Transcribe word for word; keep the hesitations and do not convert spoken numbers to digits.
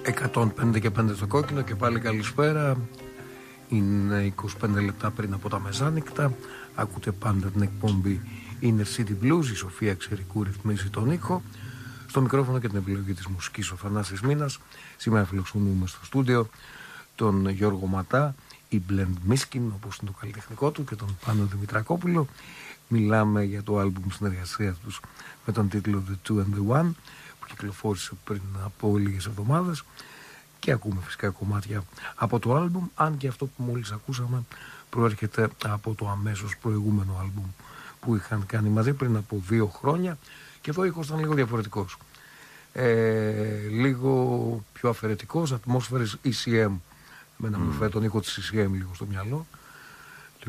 εκατόν πέντε και πέντε στο κόκκινο και πάλι καλησπέρα. Είναι είκοσι πέντε λεπτά πριν από τα μεζάνυχτα. Ακούτε πάντα την εκπομπή Inner City Blues. Η Σοφία Ξερικού ρυθμίζει τον ήχο. Στο μικρόφωνο και την επιλογή της μουσικής ο Θανάσης Μίνας. Σήμερα φιλοξενούμε στο στούντιο τον Γιώργο Ματά, η Blend Miskin, όπως είναι το καλλιτεχνικό του, και τον Πάνο Δημητρακόπουλο. Μιλάμε για το άλμπουμ συνεργασίας τους με τον τίτλο The Two and the One, που κυκλοφόρησε πριν από λίγες εβδομάδες, και ακούμε φυσικά κομμάτια από το άλμπουμ, αν και αυτό που μόλις ακούσαμε προέρχεται από το αμέσως προηγούμενο άλμπουμ που είχαν κάνει μαζί πριν από δύο χρόνια, και εδώ ο ήχος ήταν λίγο διαφορετικός, ε, λίγο πιο αφαιρετικός, ατμόσφαιρες ι σι εμ. Εμένα μου φέρει τον ήχο της ι σι εμ λίγο στο μυαλό,